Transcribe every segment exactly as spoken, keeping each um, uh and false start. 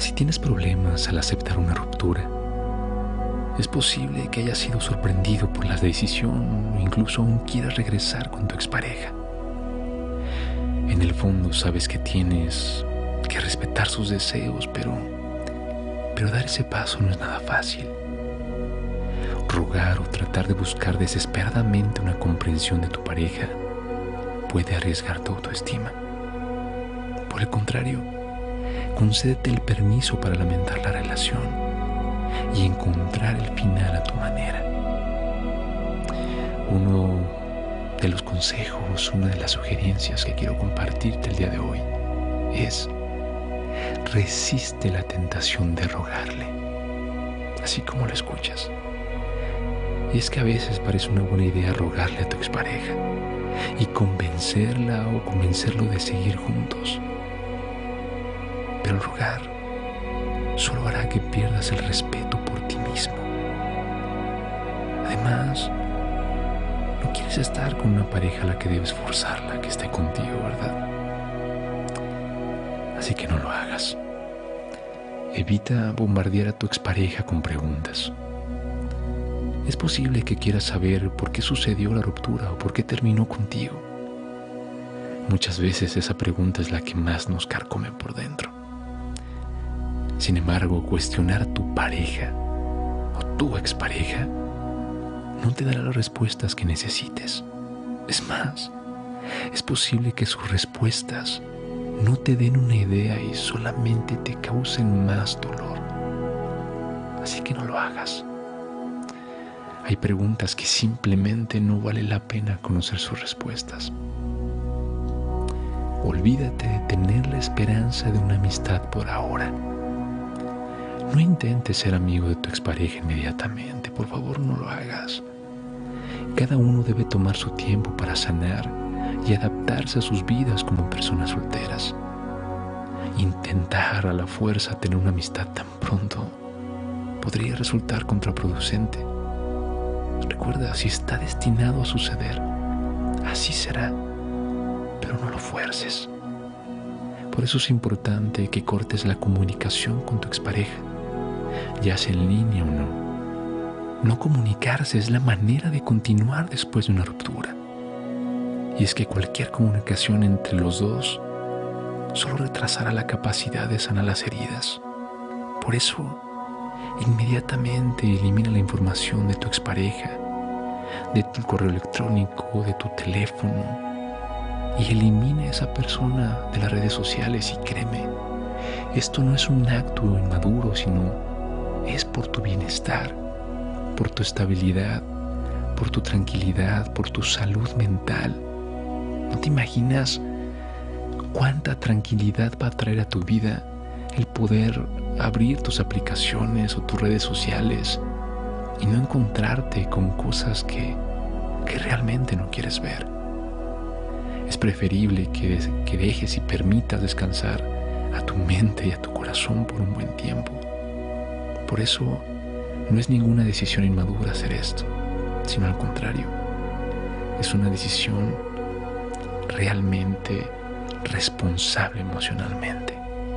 Si tienes problemas al aceptar una ruptura, es posible que hayas sido sorprendido por la decisión o incluso aún quieras regresar con tu expareja. En el fondo sabes que tienes que respetar sus deseos, pero, pero dar ese paso no es nada fácil. Rogar o tratar de buscar desesperadamente una comprensión de tu pareja puede arriesgar tu autoestima. Por el contrario, concédete el permiso para lamentar la relación y encontrar el final a tu manera. Uno de los consejos, una de las sugerencias que quiero compartirte el día de hoy es: resiste la tentación de rogarle, así como lo escuchas. Y es que a veces parece una buena idea rogarle a tu expareja y convencerla o convencerlo de seguir juntos. Pero rogar solo hará que pierdas el respeto por ti mismo. Además, no quieres estar con una pareja a la que debes forzarla a que esté contigo, ¿verdad? Así que no lo hagas. Evita bombardear a tu expareja con preguntas. Es posible que quieras saber por qué sucedió la ruptura o por qué terminó contigo. Muchas veces esa pregunta es la que más nos carcome por dentro. Sin embargo, cuestionar a tu pareja o tu expareja no te dará las respuestas que necesites. Es más, es posible que sus respuestas no te den una idea y solamente te causen más dolor. Así que no lo hagas. Hay preguntas que simplemente no vale la pena conocer sus respuestas. Olvídate de tener la esperanza de una amistad por ahora. No intentes ser amigo de tu expareja inmediatamente, por favor no lo hagas. Cada uno debe tomar su tiempo para sanar y adaptarse a sus vidas como personas solteras. Intentar a la fuerza tener una amistad tan pronto podría resultar contraproducente. Recuerda, si está destinado a suceder, así será, pero no lo fuerces. Por eso es importante que cortes la comunicación con tu expareja, ya sea en línea o no. No comunicarse es la manera de continuar después de una ruptura. Y es que cualquier comunicación entre los dos solo retrasará la capacidad de sanar las heridas. Por eso, inmediatamente elimina la información de tu expareja, de tu correo electrónico, de tu teléfono, y elimina a esa persona de las redes sociales. Y créeme, esto no es un acto inmaduro, sino es por tu bienestar, por tu estabilidad, por tu tranquilidad, por tu salud mental. ¿No te imaginas cuánta tranquilidad va a traer a tu vida el poder abrir tus aplicaciones o tus redes sociales y no encontrarte con cosas que, que realmente no quieres ver? Es preferible que, que dejes y permitas descansar a tu mente y a tu corazón por un buen tiempo. Por eso no es ninguna decisión inmadura hacer esto, sino al contrario, es una decisión realmente responsable emocionalmente.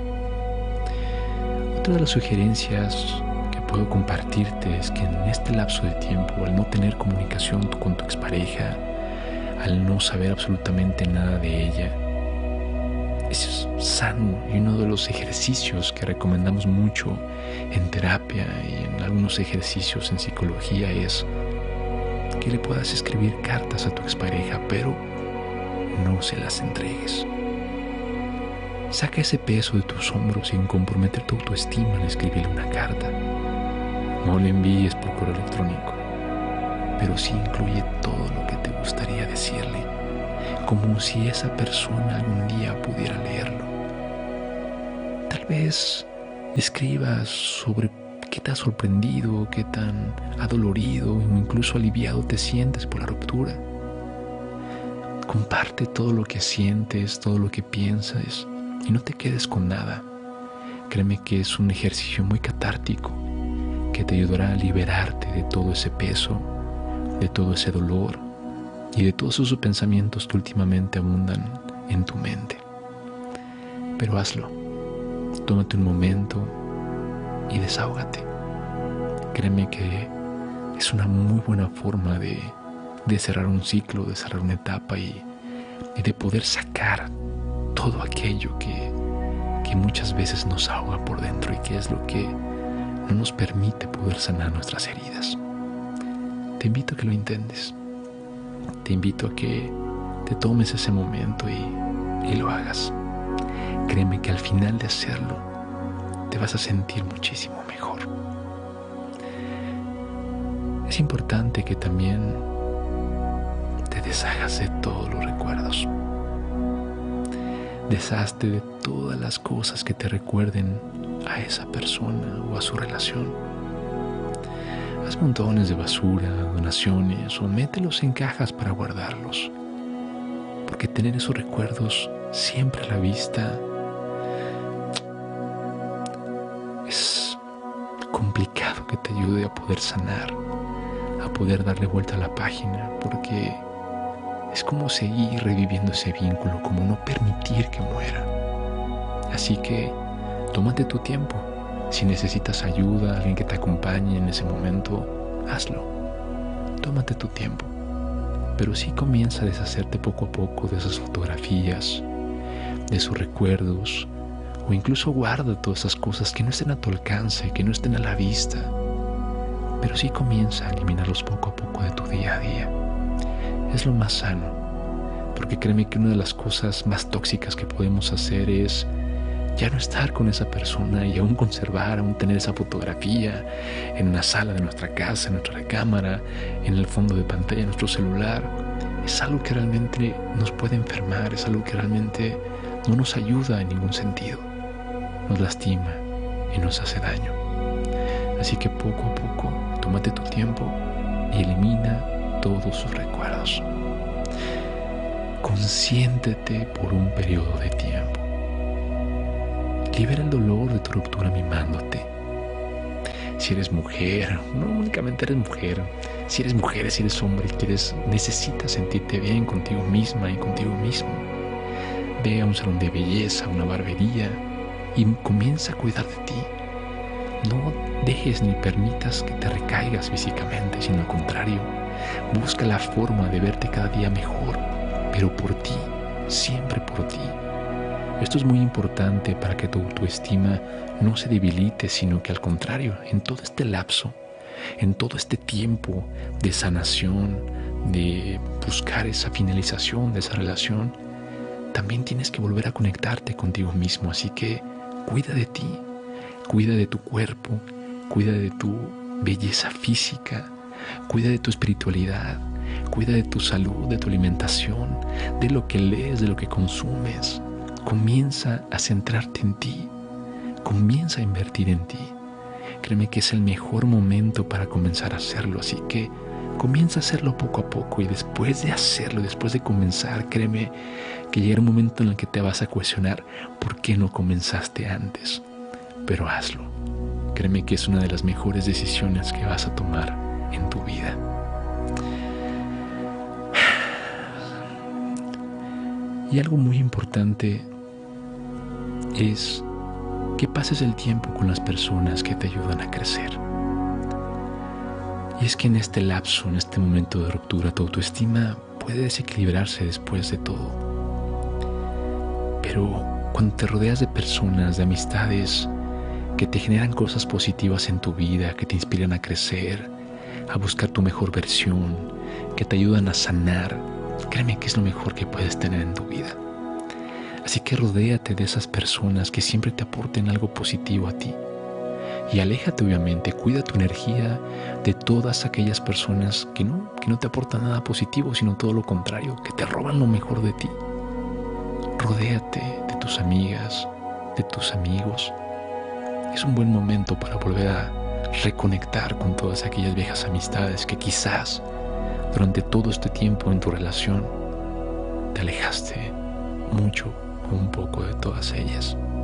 Otra de las sugerencias que puedo compartirte es que en este lapso de tiempo, al no tener comunicación con tu expareja, al no saber absolutamente nada de ella, es sano, y uno de los ejercicios que recomendamos mucho en terapia y en algunos ejercicios en psicología es que le puedas escribir cartas a tu expareja, pero no se las entregues. Saca ese peso de tus hombros sin comprometer tu autoestima al escribirle una carta. No le envíes por correo electrónico, pero sí incluye todo lo que te gustaría decirle, como si esa persona algún día pudiera leerlo. Tal vez escribas sobre qué te ha sorprendido, qué tan adolorido o incluso aliviado te sientes por la ruptura. Comparte todo lo que sientes, todo lo que piensas, y no te quedes con nada. Créeme que es un ejercicio muy catártico que te ayudará a liberarte de todo ese peso, de todo ese dolor y de todos esos pensamientos que últimamente abundan en tu mente. Pero hazlo, tómate un momento y desahógate. Créeme que es una muy buena forma de, de cerrar un ciclo, de cerrar una etapa y, y de poder sacar todo aquello que, que muchas veces nos ahoga por dentro y que es lo que no nos permite poder sanar nuestras heridas. Te invito a que lo intentes. Te invito a que te tomes ese momento y, y lo hagas. Créeme que al final de hacerlo te vas a sentir muchísimo mejor. Es importante que también te deshagas de todos los recuerdos. Deshazte de todas las cosas que te recuerden a esa persona o a su relación. Haz montones de basura, donaciones o mételos en cajas para guardarlos. Porque tener esos recuerdos siempre a la vista es complicado que te ayude a poder sanar, a poder darle vuelta a la página, porque es como seguir reviviendo ese vínculo, como no permitir que muera. Así que tómate tu tiempo. Si necesitas ayuda, alguien que te acompañe en ese momento, hazlo. Tómate tu tiempo. Pero sí comienza a deshacerte poco a poco de esas fotografías, de esos recuerdos, o incluso guarda todas esas cosas que no estén a tu alcance, que no estén a la vista. Pero sí comienza a eliminarlos poco a poco de tu día a día. Es lo más sano, porque créeme que una de las cosas más tóxicas que podemos hacer es ya no estar con esa persona y aún conservar, aún tener esa fotografía en una sala de nuestra casa, en nuestra recámara, en el fondo de pantalla de nuestro celular. Es algo que realmente nos puede enfermar, es algo que realmente no nos ayuda en ningún sentido. Nos lastima y nos hace daño. Así que poco a poco, tómate tu tiempo y elimina todos sus recuerdos. Consiéntete por un periodo de tiempo. Libera el dolor de tu ruptura mimándote. Si eres mujer, no únicamente eres mujer, si eres mujer, si eres hombre, quieres, necesitas sentirte bien contigo misma y contigo mismo. Ve a un salón de belleza, a una barbería y comienza a cuidar de ti. No dejes ni permitas que te recaigas físicamente, sino al contrario, busca la forma de verte cada día mejor, pero por ti, siempre por ti. Esto es muy importante para que tu autoestima no se debilite, sino que al contrario, en todo este lapso, en todo este tiempo de sanación, de buscar esa finalización de esa relación, también tienes que volver a conectarte contigo mismo. Así que cuida de ti, cuida de tu cuerpo, cuida de tu belleza física, cuida de tu espiritualidad, cuida de tu salud, de tu alimentación, de lo que lees, de lo que consumes. Comienza a centrarte en ti, comienza a invertir en ti. Créeme que es el mejor momento para comenzar a hacerlo, así que comienza a hacerlo poco a poco y después de hacerlo, después de comenzar, créeme que llegará un momento en el que te vas a cuestionar por qué no comenzaste antes, pero hazlo. Créeme que es una de las mejores decisiones que vas a tomar en tu vida. Y algo muy importante es que pases el tiempo con las personas que te ayudan a crecer. Y es que en este lapso, en este momento de ruptura, tu autoestima puede desequilibrarse después de todo. Pero cuando te rodeas de personas, de amistades que te generan cosas positivas en tu vida, que te inspiran a crecer, a buscar tu mejor versión, que te ayudan a sanar, créeme que es lo mejor que puedes tener en tu vida. Así que rodéate de esas personas que siempre te aporten algo positivo a ti. Y aléjate, obviamente, cuida tu energía de todas aquellas personas que no, que no te aportan nada positivo, sino todo lo contrario, que te roban lo mejor de ti. Rodéate de tus amigas, de tus amigos. Es un buen momento para volver a reconectar con todas aquellas viejas amistades que quizás durante todo este tiempo en tu relación te alejaste mucho o un poco de todas ellas.